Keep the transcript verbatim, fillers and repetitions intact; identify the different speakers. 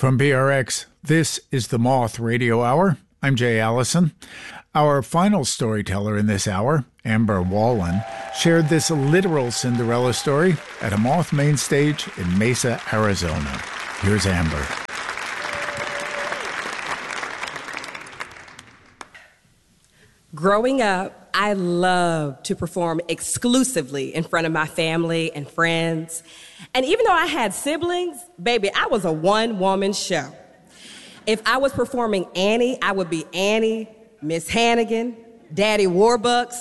Speaker 1: From B R X, this is the Moth Radio Hour. I'm Jay Allison. Our final storyteller in this hour, Amber Wallen, shared this literal Cinderella story at a Moth main stage in Mesa, Arizona. Here's Amber.
Speaker 2: Growing up, I loved to perform exclusively in front of my family and friends. And even though I had siblings, baby, I was a one-woman show. If I was performing Annie, I would be Annie, Miss Hannigan, Daddy Warbucks,